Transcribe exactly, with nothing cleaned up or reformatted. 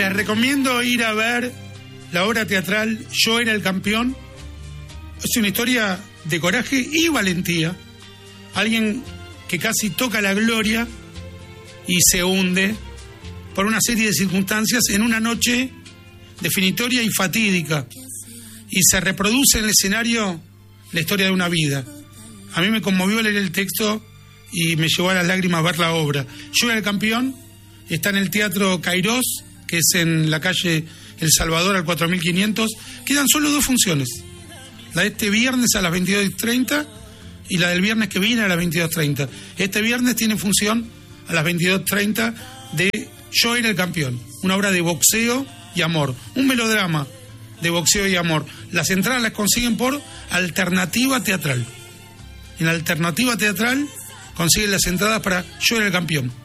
Les recomiendo ir a ver la obra teatral Yo era el campeón. Es una historia de coraje y valentía. Alguien que casi toca la gloria y se hunde por una serie de circunstancias en una noche definitoria y fatídica. Y se reproduce en el escenario la historia de una vida. A mí me conmovió leer el texto y me llevó a las lágrimas ver la obra. Yo era el campeón, está en el Teatro Cairós, que es en la calle El Salvador al cuatro mil quinientos. Quedan solo dos funciones. La de este viernes a las veintidós treinta y la del viernes que viene a las veintidós treinta. Este viernes tiene función a las veintidós treinta de Yo era el campeón, una obra de boxeo y amor, un melodrama de boxeo y amor. Las entradas las consiguen por Alternativa Teatral. En Alternativa Teatral consiguen las entradas para Yo era el campeón.